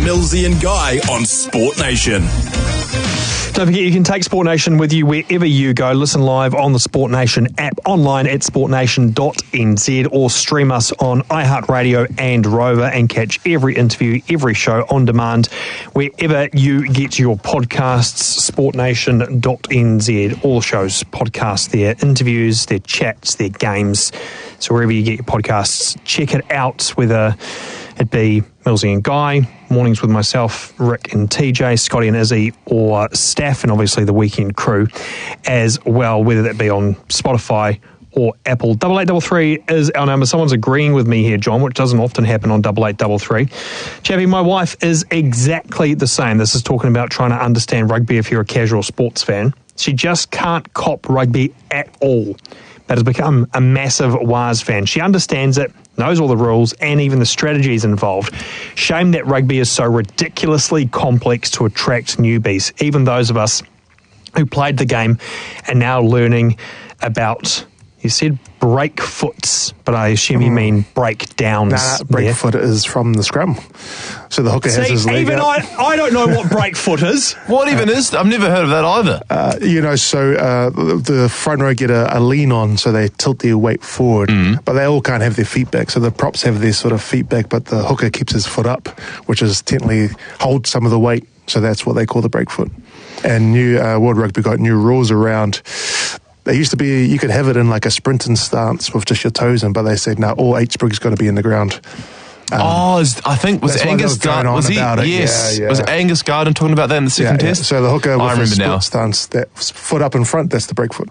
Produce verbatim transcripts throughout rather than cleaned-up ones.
Millsy and Guy on Sport Nation. Don't forget, you can take Sport Nation with you wherever you go. Listen live on the Sport Nation app, online at sport nation dot n z, or stream us on iHeartRadio and Rover and catch every interview, every show on demand wherever you get your podcasts. sport nation dot n z. All shows, podcasts, their interviews, their chats, their games. So wherever you get your podcasts, check it out, whether it be Millsy and Guy, mornings with myself, Rick and T J, Scotty and Izzy, or Staff, and obviously the weekend crew as well, whether that be on Spotify or Apple. Double eight double three is our number. Someone's agreeing with me here, John, which doesn't often happen on double eight double three. Chappie, my wife is exactly the same. This is talking about trying to understand rugby if you're a casual sports fan. She just can't cop rugby at all, but has become a massive W A S fan. She understands it, knows all the rules, and even the strategies involved. Shame that rugby is so ridiculously complex to attract newbies, even those of us who played the game and now learning about, you said breakfoots, but I assume you mean breakdowns. Nah, breakfoot is from the scrum. So the hooker See, has his leg even out. I, I don't know what breakfoot is. What even is? I've never heard of that either. Uh, you know, so uh, the front row get a, a lean on, so they tilt their weight forward, mm. but they all can't have their feet back. So the props have their sort of feet back, but the hooker keeps his foot up, which is technically holds some of the weight. So that's what they call the breakfoot. And new uh, World Rugby got new rules around. They used to be, you could have it in like a sprinting stance with just your toes in, but they said, no, all eight sprigs got to be in the ground. Um, oh, I think, was Angus Garden, was he? Yes. Yeah, yeah. Was Angus Garden talking about that in the second yeah, test? Yeah. So the hooker with I the split now. stance, that foot up in front, that's the breakfoot.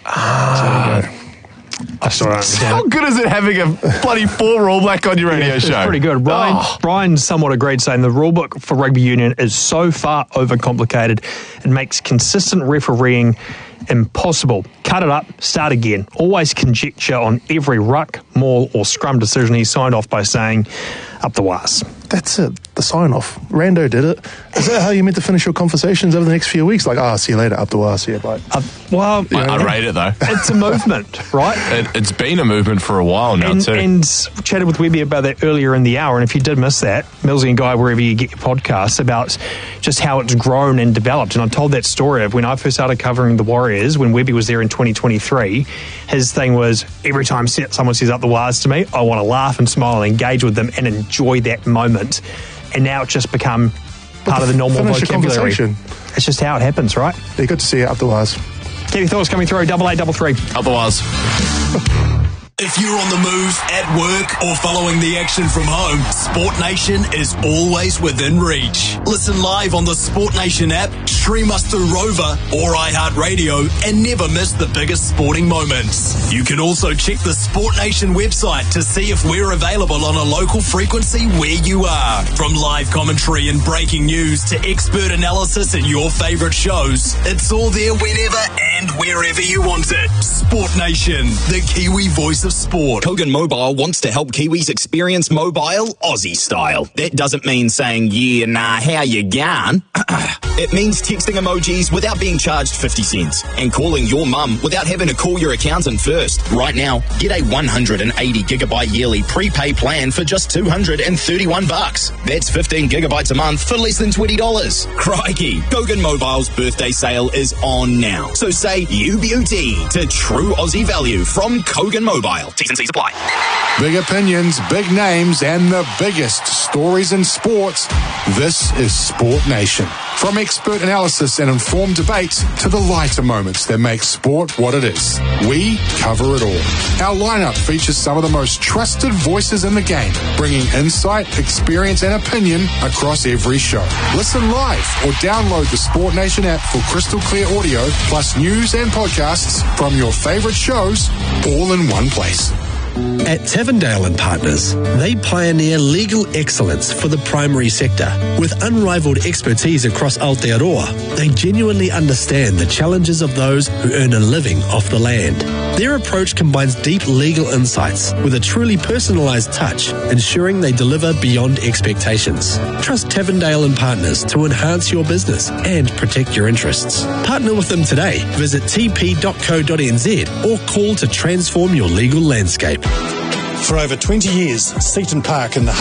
Ah. So there you go. I still don't understand. How good is it having a bloody four All Black on your radio yeah, show? It's pretty good. Brian, oh. Brian somewhat agreed, saying the rulebook for rugby union is so far overcomplicated, it makes consistent refereeing impossible. Cut it up, start again. Always conjecture on every ruck, maul or scrum decision. He signed off by saying, up the W A S. That's it, the sign-off. Rando did it. Is that how you meant to finish your conversations over the next few weeks? Like, ah, oh, see you later, up the W A S, yeah, bye. Uh, well, I, I rate it, though. It's a movement, right? It, it's been a movement for a while now, and, too. And chatted with Webby about that earlier in the hour, and if you did miss that, Millsy and Guy, wherever you get your podcasts, about just how it's grown and developed. And I told that story of when I first started covering the Warriors, when Webby was there in twenty twenty-three, his thing was, every time someone says up the W A S to me, I want to laugh and smile and engage with them and enjoy that moment. And now it's just become part of the normal vocabulary. It's just how it happens, right? Yeah, good to see you up the W A S. Keep your thoughts coming through, double eight double three. Up the W A S. If you're on the move, at work, or following the action from home, Sport Nation is always within reach. Listen live on the Sport Nation app, stream us through Rover or iHeartRadio, and never miss the biggest sporting moments. You can also check the Sport Nation website to see if we're available on a local frequency where you are. From live commentary and breaking news to expert analysis and your favourite shows, it's all there whenever and wherever you want it. Sport Nation, the Kiwi voice of sport. Kogan Mobile wants to help Kiwis experience mobile Aussie style. That doesn't mean saying, yeah, nah, how you going? It means texting emojis without being charged fifty cents and calling your mum without having to call your accountant first. Right now, get a one hundred eighty gigabyte yearly prepay plan for just two hundred thirty-one bucks. That's fifteen gigabytes a month for less than twenty dollars. Crikey, Kogan Mobile's birthday sale is on now. So say U B U T to true Aussie value from Kogan Mobile. T's and C's apply. Big opinions, big names, and the biggest stories in sports. This is Sport Nation. From expert analysis and informed debate to the lighter moments that make sport what it is, we cover it all. Our lineup features some of the most trusted voices in the game, bringing insight, experience, and opinion across every show. Listen live or download the Sport Nation app for crystal clear audio, plus news and podcasts from your favorite shows, all in one place. At Tavendale and Partners, they pioneer legal excellence for the primary sector. With unrivaled expertise across Aotearoa, they genuinely understand the challenges of those who earn a living off the land. Their approach combines deep legal insights with a truly personalised touch, ensuring they deliver beyond expectations. Trust Tavendale and Partners to enhance your business and protect your interests. Partner with them today. Visit t p dot co dot n z or call to transform your legal landscape. For over twenty years, Seaton Park in the